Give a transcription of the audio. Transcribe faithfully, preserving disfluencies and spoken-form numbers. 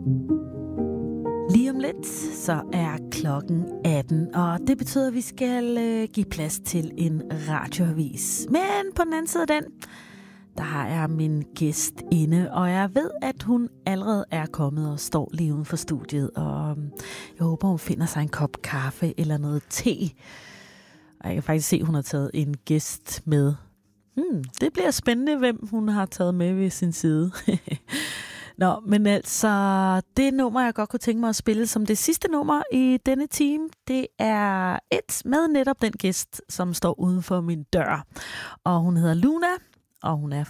Lige om lidt, så er klokken atten, og det betyder, at vi skal øh, give plads til en radioavis. Men på den anden side af den, der har jeg min gæst inde, og jeg ved, at hun allerede er kommet og står lige uden for studiet, og jeg håber, hun finder sig en kop kaffe eller noget te. Og jeg kan faktisk se, at hun har taget en gæst med. Hmm, det bliver spændende, hvem hun har taget med ved sin side. Nå, men altså, det nummer, jeg godt kunne tænke mig at spille som det sidste nummer i denne time, det er et med netop den gæst, som står uden for min dør. Og hun hedder Luna, og hun er